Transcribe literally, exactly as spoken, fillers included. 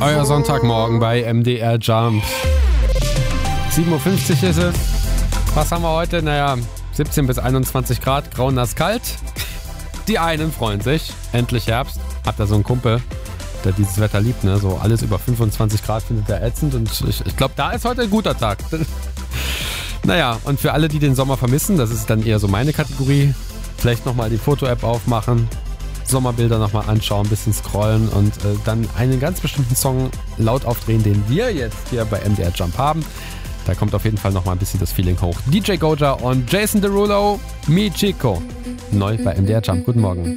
Euer Sonntagmorgen bei M D R Jump. sieben Uhr fünfzig ist es. Was haben wir heute? Naja, siebzehn bis einundzwanzig Grad, grau, nass, kalt. Die einen freuen sich. Endlich Herbst. Habt ihr so einen Kumpel, der dieses Wetter liebt, ne? So alles über fünfundzwanzig Grad findet er ätzend. Und ich, ich glaube, da ist heute ein guter Tag. Naja, und für alle, die den Sommer vermissen, das ist dann eher so meine Kategorie, vielleicht nochmal die Foto-App aufmachen, Sommerbilder nochmal anschauen, ein bisschen scrollen und äh, dann einen ganz bestimmten Song laut aufdrehen, den wir jetzt hier bei M D R Jump haben. Da kommt auf jeden Fall nochmal ein bisschen das Feeling hoch. D J Goja und Jason Derulo, Mi Chico. Neu bei M D R Jump. Guten Morgen.